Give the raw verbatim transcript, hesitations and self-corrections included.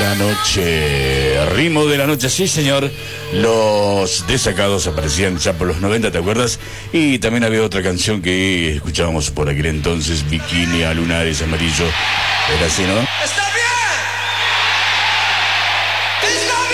la noche. Ritmo de la noche, sí señor. Los Desacados aparecían ya por los noventa, ¿te acuerdas? Y también había otra canción que escuchábamos por aquel entonces, Bikini a Lunares Amarillo. Era así, ¿no? ¡Está bien!